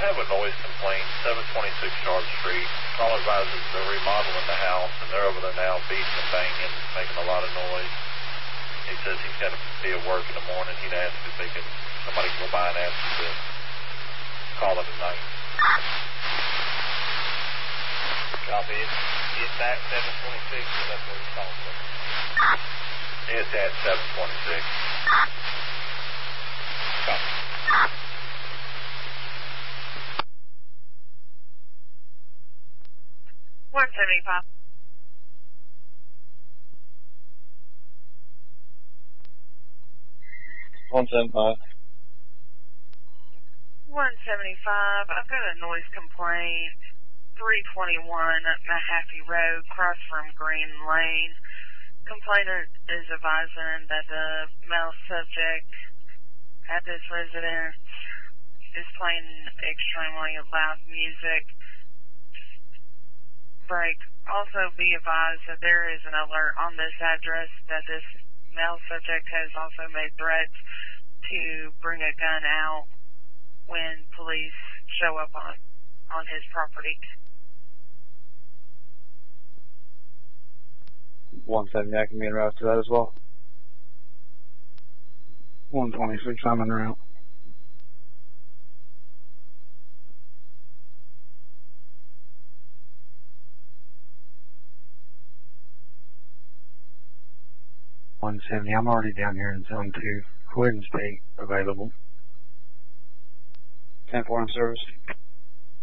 have a noise complaint, 726 Yard Street. Caller advises they're remodeling the house, and they're over there now beating and banging, making a lot of noise. He says he's got to be at work in the morning. He'd ask if somebody can go by and ask him to call it a night. Copy. Is that 726 or that's what he's calling for? It's at 726. Copy. 175. 175. 175. I've got a noise complaint. 321 Mahaffey Road, across from Green Lane. Complainant is advising that the male subject at this residence is playing extremely loud music. Break. Also be advised that there is an alert on this address that this male subject has also made threats to bring a gun out when police show up on his property. 170, I can be en route to that as well. 126, I'm en route. $170, I'm already down here in zone 2. Go ahead and stay available. 10-4 in service.